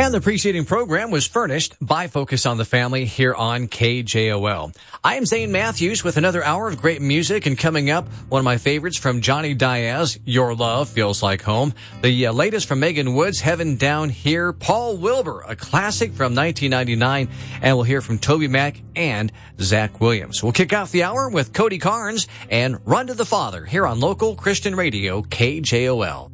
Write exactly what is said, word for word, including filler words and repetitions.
And the preceding program was furnished by Focus on the Family here on K J O L. I am Zane Matthews with another hour of great music, and coming up, one of my favorites from Johnny Diaz, Your Love Feels Like Home. The uh, latest from Megan Woods, Heaven Down Here. Paul Wilbur, a classic from nineteen ninety-nine, and we'll hear from Toby Mac and Zach Williams. We'll kick off the hour with Cody Carnes and Run to the Father here on local Christian radio K J O L.